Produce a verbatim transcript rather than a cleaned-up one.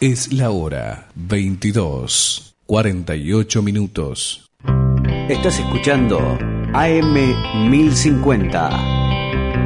Es la hora veintidós, cuarenta y ocho minutos. Estás escuchando A M mil cincuenta.